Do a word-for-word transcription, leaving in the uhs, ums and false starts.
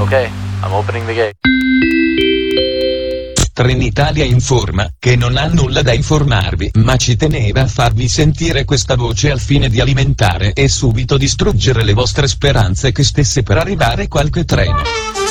Ok, I'm opening the gate. Trenitalia informa che non ha nulla da informarvi, ma ci teneva a farvi sentire questa voce al fine di alimentare e subito distruggere le vostre speranze che stesse per arrivare qualche treno.